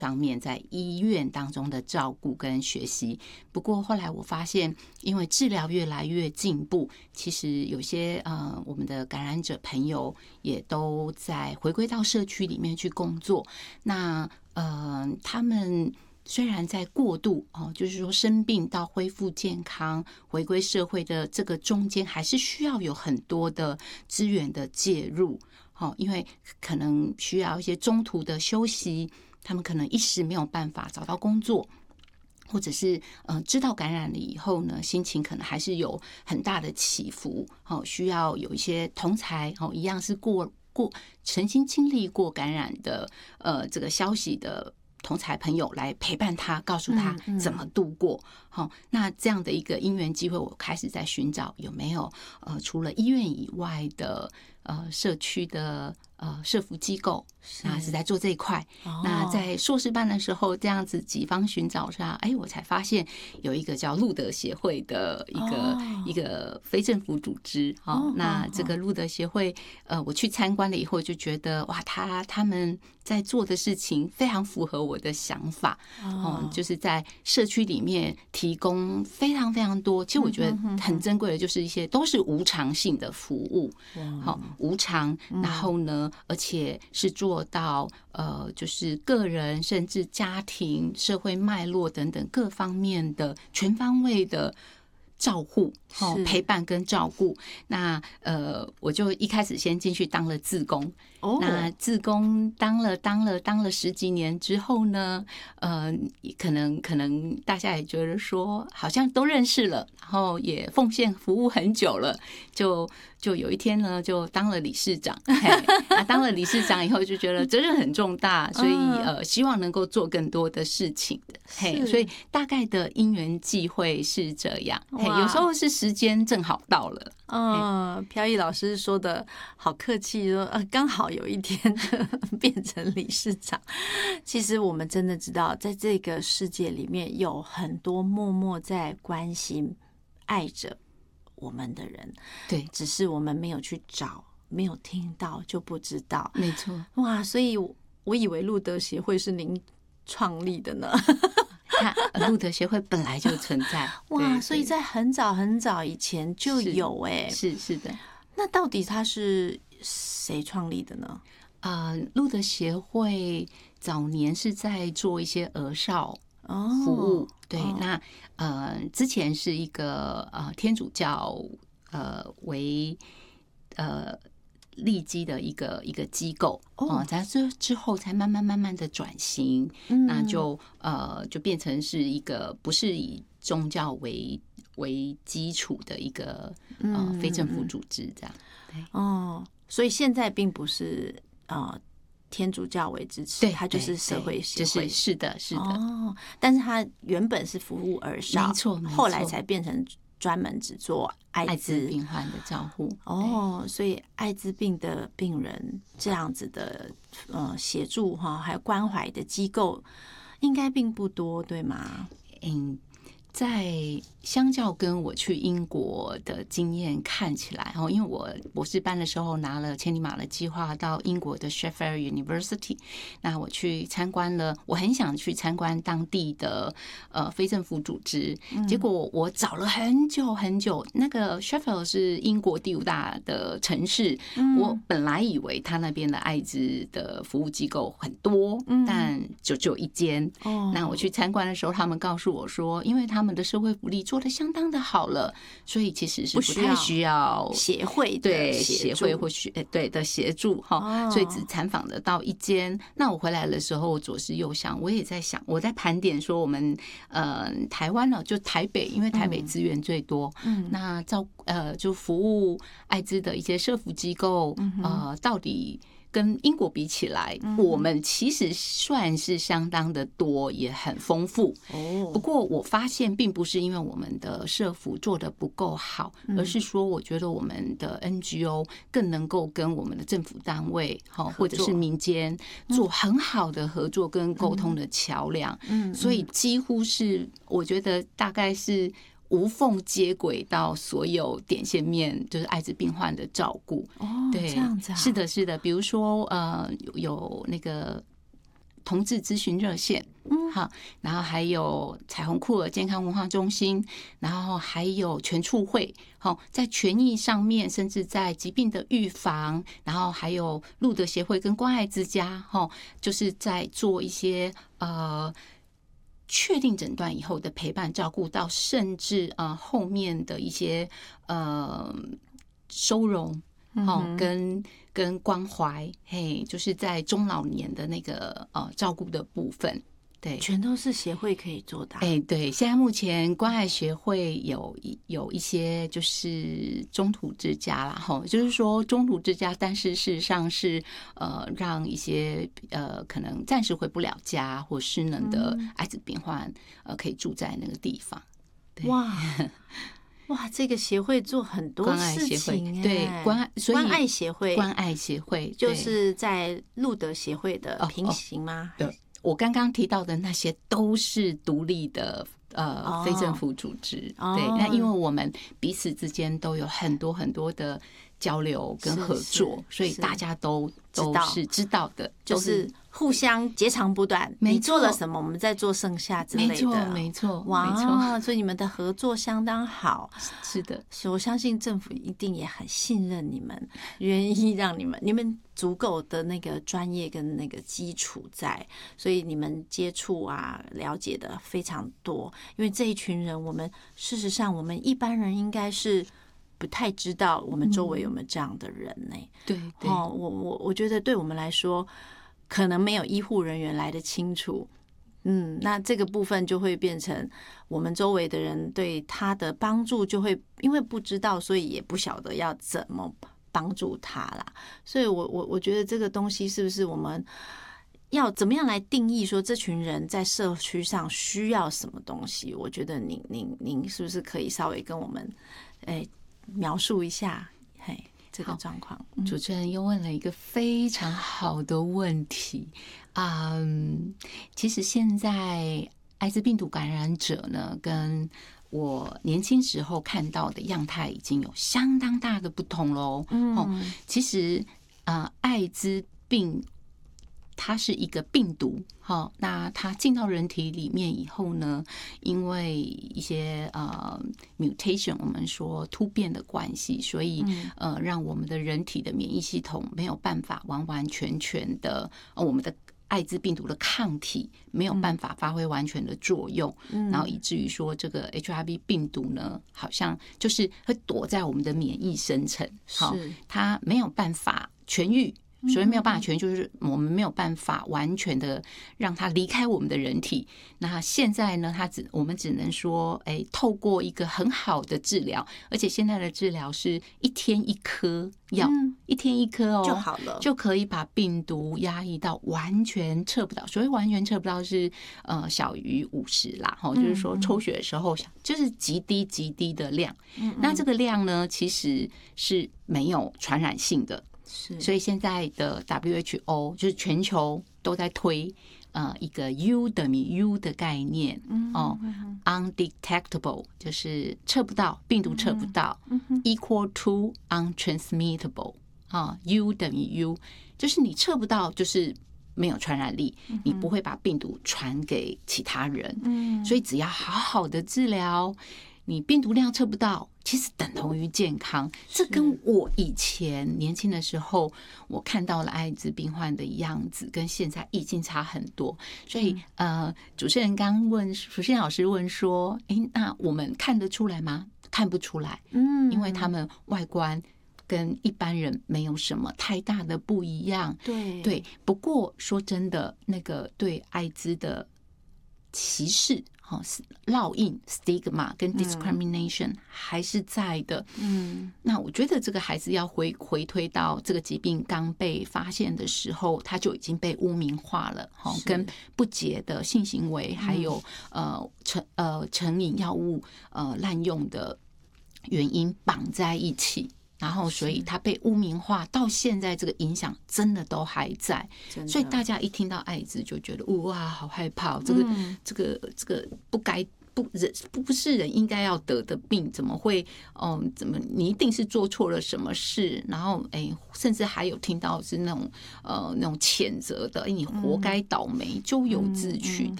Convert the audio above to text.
上面在医院当中的照顾跟学习。不过后来我发现，因为治疗越来越进步，其实有些我们的感染者朋友也都在回归到社区里面去工作。那他们虽然在过渡就是说生病到恢复健康、回归社会的这个中间，还是需要有很多的资源的介入。因为可能需要一些中途的休息，他们可能一时没有办法找到工作，或者是知道感染了以后呢，心情可能还是有很大的起伏，需要有一些同侪一样是曾经经历过感染的这个消息的同侪朋友来陪伴他，告诉他怎么度过。那这样的一个因缘机会，我开始在寻找有没有除了医院以外的社区的社福机构，那是在做这一块。那在硕士班的时候，这样子几方寻找下，我才发现有一个叫路德协会的一个非政府组织。那这个路德协会，我去参观了以后，就觉得哇，他们在做的事情非常符合我的想法。就是在社区里面提供非常非常多，其实我觉得很珍贵的，就是一些都是无偿性的服务。无偿，然后呢，而且是做到就是个人甚至家庭、社会脉络等等各方面的全方位的照护、陪伴跟照顾。那我就一开始先进去当了志工。那志工当了10几年之后呢，可能大家也觉得说好像都认识了，然后也奉献服务很久了，就有一天呢，就当了理事长。当了理事长以后，就觉得责任很重大，所以希望能够做更多的事情。所以大概的因缘际会是这样。有时候是时间正好到了。 飘逸老师说的好客气，说刚好有一天变成理事长。其实我们真的知道，在这个世界里面有很多默默在关心、爱着我们的人， 对， 只是我们没有去找，没有听到，就不知道。 没错。 哇，所以我以为路德协会是您创立的呢。 路德协会本来就存在。 哇，所以在很早很早以前就有。 是的。 那到底它是谁创立的呢？ 路德协会早年是在做一些儿少服务。对。那之前是一个天主教为立基的一个机构。在这之后才慢慢的转型。那就变成是一个不是以宗教为基础的一个非政府组织这样。 所以现在并不是天主教为支持，它就是社会协会。 是的。 但是它原本是服务儿少， 没错， 后来才变成专门只做艾滋病患的照护。 所以艾滋病的病人这样子的协助还有关怀的机构应该并不多，对吗？ 在相较跟我去英国的经验看起来，因为我博士班的时候拿了千里马的计划到英国的 Sheffield University， 那我去参观了，我很想去参观当地的非政府组织，结果我找了很久很久。那个 Sheffield 是英国第5大的城市，我本来以为他那边的艾滋的服务机构很多，但就只有一间。那我去参观的时候，他们告诉我说，因为他们的社会福利做得相当的好了，所以其实是不太需要协会的协会或对的协助。所以只参访得到一间。那我回来的时候，我左思右想，我也在想，我在盘点说我们台湾就台北，因为台北资源最多，那就服务艾滋的一些社福机构，到底跟英国比起来，我们其实算是相当的多，也很丰富。不过我发现并不是因为我们的社福做得不够好，而是说我觉得我们的 NGO 更能够跟我们的政府单位或者是民间做很好的合作跟沟通的桥梁。所以几乎是我觉得大概是无缝接轨到所有点线面，就是艾滋病患的照顾。 对，这样子啊。 是的。比如说有那个同志咨询热线，好，然后还有彩虹酷儿健康文化中心，然后还有全促会，好，在权益上面，甚至在疾病的预防，然后还有路德协会跟关爱之家，就是在做一些确定诊断以后的陪伴照顾，到甚至后面的一些收容，跟关怀，嘿，就是在中老年的那个照顾的部分。对， 全都是协会可以做的。 对，现在目前关爱协会有一些就是中途之家啦，就是说中途之家，但是事实上是让一些可能暂时回不了家或失能的艾滋病患可以住在那个地方。 哇，这个协会做很多事情， 对，关爱协会就是在路德协会的平行吗？ 对。我刚刚提到的那些都是独立的非政府组织，对，那因为我们彼此之间都有很多很多的交流跟合作，所以大家都是知道的， 就是互相截长补短，你做了什么，我们再做剩下之类的， 没错， 哇，所以你们的合作相当好。 是的， 我相信政府一定也很信任你们，愿意让你们足够的那个专业跟那个基础在，所以你们接触了解的非常多。因为这一群人，事实上我们一般人应该是不太知道我们周围有没有这样的人呢？ 对， 我觉得对我们来说，可能没有医护人员来得清楚。那这个部分就会变成我们周围的人对他的帮助就会因为不知道，所以也不晓得要怎么帮助他啦。所以我觉得这个东西是不是我们要怎么样来定义说这群人在社区上需要什么东西？我觉得您是不是可以稍微跟我们描述一下这个状况？ 主持人又问了一个非常好的问题。其实现在艾滋病毒感染者呢，跟我年轻时候看到的样态已经有相当大的不同喽。其实艾滋病它是一个病毒，那它进到人体里面以后呢，因为一些mutation， 我们说突变的关系，所以让我们的人体的免疫系统没有办法完完全全的，我们的艾滋病毒的抗体没有办法发挥完全的作用，然后以至于说这个 HIV 病毒呢，好像就是会躲在我们的免疫生成，它没有办法痊愈。所以没有办法痊愈，就是我们没有办法完全的让它离开我们的人体。那现在呢，我们只能说，透过一个很好的治疗，而且现在的治疗是1天1颗药，1天1颗就好了， 就可以把病毒压抑到完全测不到。所谓完全测不到是小于50啦，就是说抽血的时候就是极低极低的量。那这个量呢，其实是没有传染性的。所以现在的 WHO 就是全球都在推一个 U 等于 U 的概念undetectable 就是测不到，病毒测不到equal to untransmittable U 等于 U 就是你测不到，就是没有传染力，你不会把病毒传给其他人。所以只要好好的治疗，你病毒量测不到，其实等同于健康。这跟我以前年轻的时候我看到了艾滋病患的样子跟现在已经差很多。所以主持人刚问，淑信老师问说，那我们看得出来吗？看不出来，因为他们外观跟一般人没有什么太大的不一样。对，不过说真的，那个对艾滋的歧视烙印 stigma 跟 discrimination 还是在的。那我觉得这个还是要回推到这个疾病刚被发现的时候，它就已经被污名化了，跟不洁的性行为还有成瘾药物滥用的原因绑在一起。然后，所以它被污名化到现在，这个影响真的都还在。所以大家一听到艾滋就觉得哇，好害怕，这个不不是人应该要得的病，怎么会怎么你一定是做错了什么事？然后甚至还有听到是那种谴责的，你活该倒霉，咎由自取的。